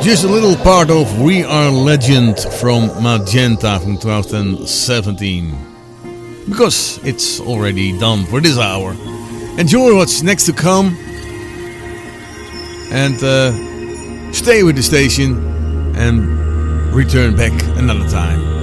Just a little part of We Are Legend from Magenta from 2017. Because it's already done for this hour. Enjoy what's next to come. And stay with the station. And return back another time.